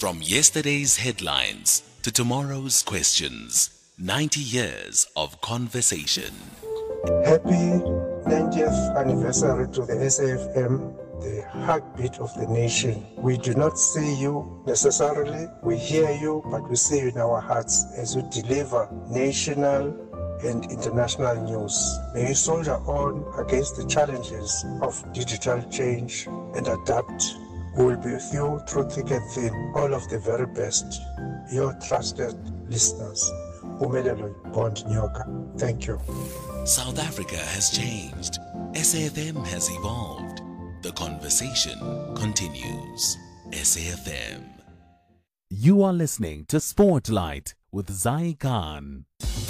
From yesterday's headlines to tomorrow's questions, 90 years of conversation. Happy 90th anniversary to the SAFM, the heartbeat of the nation. We do not see you necessarily, we hear you, but we see you in our hearts as you deliver national and international news. May you soldier on against the challenges of digital change and adapt. We will be with you through thick and thin. All of the very best. Your trusted listeners. Umelelo Bond Nyoka. Thank you. South Africa has changed. SAFM has evolved. The conversation continues. SAFM. You are listening to Spotlight with Zai Khan.